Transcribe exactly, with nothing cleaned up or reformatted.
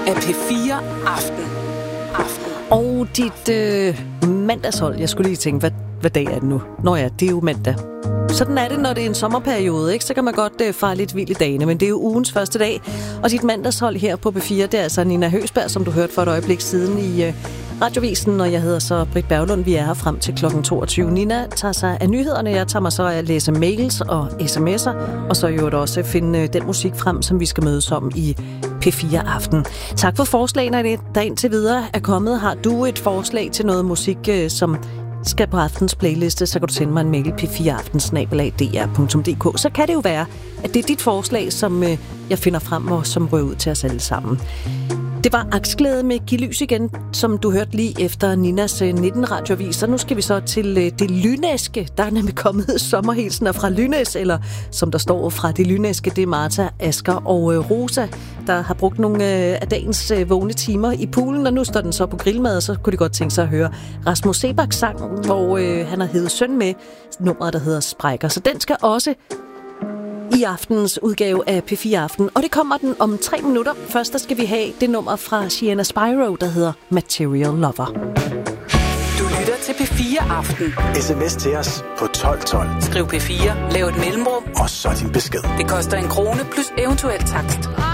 af P fire Aften. Aften. Og dit øh, mandagshold, jeg skulle lige tænke, hvad, hvad dag er det nu? Nå ja, det er jo mandag. Sådan er det, når det er en sommerperiode, ikke? Så kan man godt øh, fare lidt vild i dagene, men det er jo ugens første dag. Og dit mandagshold her på P fire, det er altså Nina Høgsberg, som du hørte for et øjeblik siden i øh, Radiovisen, og jeg hedder så Britt Berglund. Vi er her frem til klokken toogtyve. Nina tager sig af nyhederne, jeg tager mig så af at læse mails og sms'er, og så jo også finde den musik frem, som vi skal mødes om i P fire Aften. Tak for forslagene, der indtil videre er kommet. Har du et forslag til noget musik, som skal på aftens playliste, så kan du sende mig en mail p fire aften snabel-a d r punktum d k. Så kan det jo være, at det er dit forslag, som jeg finder frem og som rører ud til os alle sammen. Det var Aksglæde med Giv lys igen, som du hørte lige efter Ninas nitten radioavis. Og nu skal vi så til det lynæske. Der er nemlig kommet sommerhilsener fra Lynæs, eller som der står fra det lynæske, det er Martha, Asger og Rosa, der har brugt nogle af dagens vågne timer i poolen, og nu står den så på grillmad, og så kunne de godt tænke sig at høre Rasmus Sebaks sang, hvor øh, han har heddet søn med nummeret, der hedder Sprækker. Så den skal også i aftenens udgave af P fire Aften. Og det kommer den om tre minutter. Først der skal vi have det nummer fra Sienna Spyro, der hedder Material Lover. Du lytter til P fire Aften. S M S til os på tolv tolv. Skriv P fire, lav et mellemrum, og så din besked. Det koster en krone plus eventuel takst.